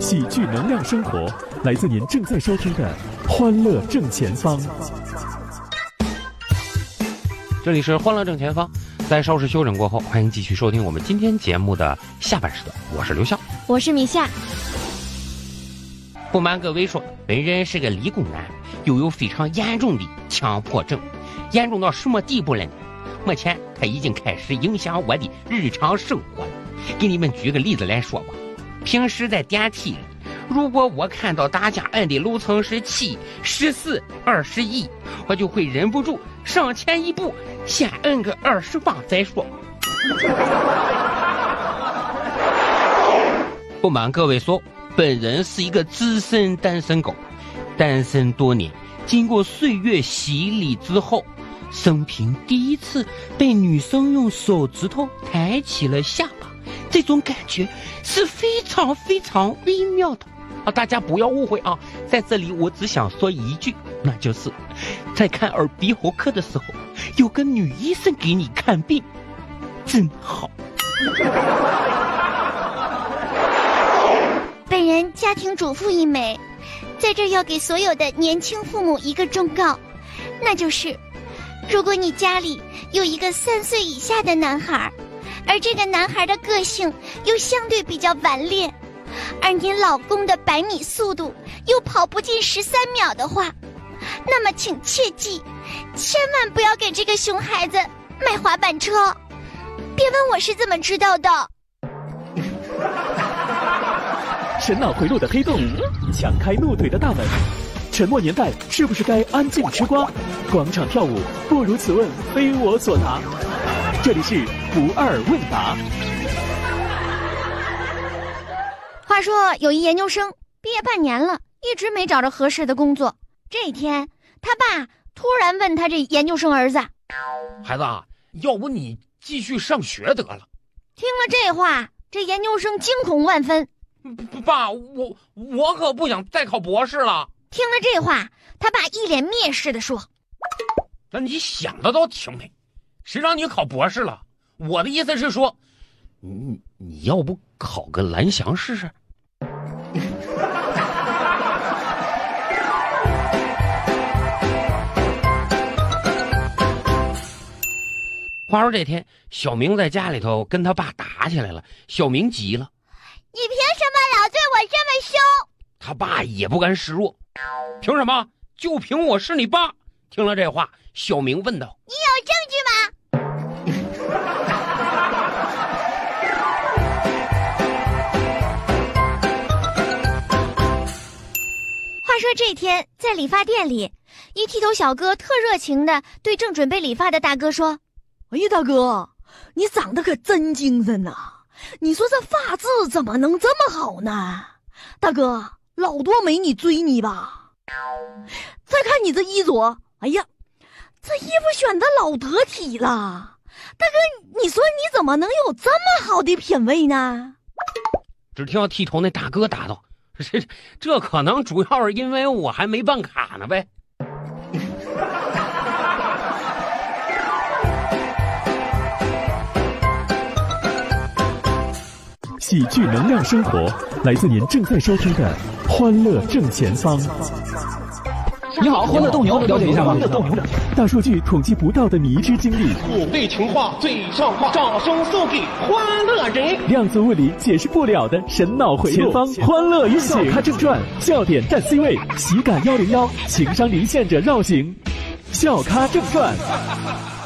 喜剧能量生活，来自您正在收听的欢乐正前方。 这里是欢乐正前方，在稍事休整过后，欢迎继续收听我们今天节目的下半时段。我是刘笑， 我是米夏。 不瞒各位说，本人是个理工男，又有非常严重的强迫症，严重到什么地步了呢？目前他已经开始影响我的日常生活了。给你们举个例子来说吧，平时在电梯里，如果我看到大家按的楼层是7、14、21，我就会忍不住上前一步，先摁个20磅再说。不瞒各位说，本人是一个资深单身狗，单身多年，经过岁月洗礼之后，生平第一次被女生用手指头抬起了下巴，这种感觉是非常非常微妙的啊！大家不要误会啊，在这里我只想说一句，那就是在看耳鼻喉科的时候，有个女医生给你看病，真好。 本人家庭主妇一枚，在这要给所有的年轻父母一个忠告，那就是如果你家里有一个3岁以下的男孩，而这个男孩的个性又相对比较顽劣，而您老公的100米速度又跑不进13秒的话，那么请切记，千万不要给这个熊孩子买滑板车。别问我是怎么知道的。 神脑回路的黑洞，强开怒怼的大门。沉默年代是不是该安静吃瓜？广场跳舞不如此问非我所答。这里是不二问答。 话说有一研究生毕业半年了，一直没找着合适的工作。这一天他爸突然问他这研究生儿子， 孩子啊，要不你继续上学得了。 听了这话，这研究生惊恐万分。 爸，我可不想再考博士了。 听了这话，他爸一脸蔑视地说， 那你想的倒挺美，谁让你考博士了？我的意思是说，你要不考个蓝翔试试？话说这天，小明在家里头跟他爸打起来了，小明急了， 你凭什么老对我这么凶？ 他爸也不甘示弱，凭什么？就凭我是你爸。听了这话，小明问道， 你有证据吗？话说这天在理发店里，一剃头小哥特热情地对正准备理发的大哥说， 哎呀，大哥，你长得可真精神呐！你说这发质怎么能这么好呢？大哥，老多美女追你吧？再看你这衣着，哎呀，这衣服选的老得体了。大哥，你说你怎么能有这么好的品味呢？ 只听到剃头那大哥答道，这可能主要是因为我还没办卡呢呗。 喜剧能量生活，来自您正在收听的欢乐正前方。 你好，欢乐斗牛，了解一下吗？ 大数据统计不到的迷之经历， 土味情话最上话，掌声送给欢乐人。 量子物理解释不了的神脑回路，前方欢乐运行。笑咖正传，笑点占 C 位，喜感101，情商离线者绕行。笑咖正传。